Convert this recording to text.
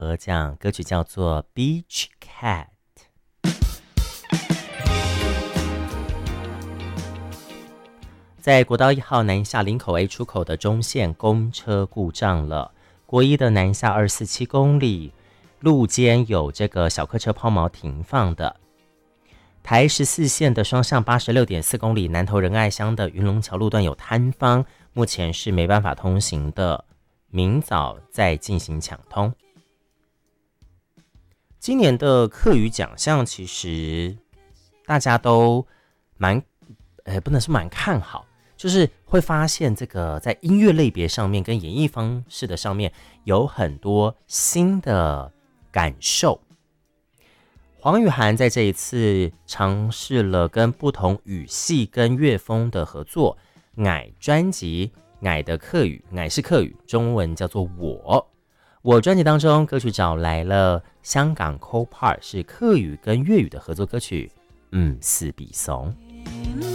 得奖，歌曲叫做 Beach Cat。在国道1号南下林口 A 出口的中线公车故障了，国一的南下247公里，路肩有这个小客车抛锚停放的。台14线的双向86.4公里南投仁爱乡的云龙桥路段有坍方，目前是没办法通行的，明早再进行抢通。今年的客语奖项其实大家都不能说蛮看好，就是会发现这个在音乐类别上面跟演绎方式的上面有很多新的感受。黄宇涵在这一次尝试了跟不同语系跟乐风的合作，矮专辑，矮的客语，矮是客语，中文叫做我专辑当中歌曲找来了香港 Co Part 是客语跟粤语的合作歌曲，是比怂。